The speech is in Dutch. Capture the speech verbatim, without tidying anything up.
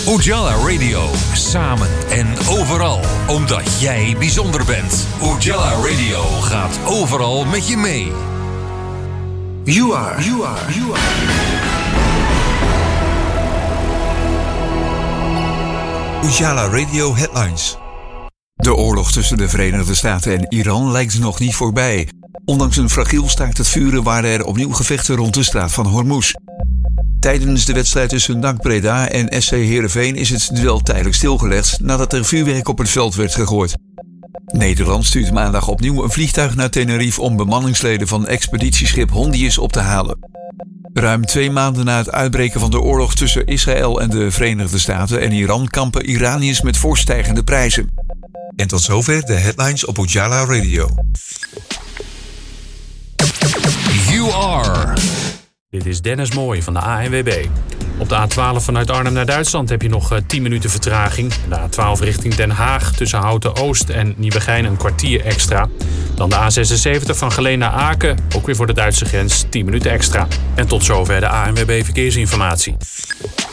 Ujala Radio. Samen en overal. Omdat jij bijzonder bent. Ujala Radio gaat overal met je mee. You are. You are. You are. Ujala Radio Headlines. De oorlog tussen de Verenigde Staten en Iran lijkt nog niet voorbij. Ondanks een fragiel staakt het vuren waren er opnieuw gevechten rond de straat van Hormuz. Tijdens de wedstrijd tussen N A C Breda en S C Heerenveen is het duel tijdelijk stilgelegd nadat er vuurwerk op het veld werd gegooid. Nederland stuurt maandag opnieuw een vliegtuig naar Tenerife om bemanningsleden van expeditieschip Hondius op te halen. Ruim twee maanden na het uitbreken van de oorlog tussen Israël en de Verenigde Staten en Iran kampen Iraniërs met voorstijgende prijzen. En tot zover de headlines op Ujala Radio. You are. Dit is Dennis Mooij van de A N W B. Op de A twaalf vanuit Arnhem naar Duitsland heb je nog tien minuten vertraging. De A twaalf richting Den Haag tussen Houten-Oost en Nieuwegein een kwartier extra. Dan de A zesenzeventig van Geleen naar Aken, ook weer voor de Duitse grens, tien minuten extra. En tot zover de A N W B Verkeersinformatie.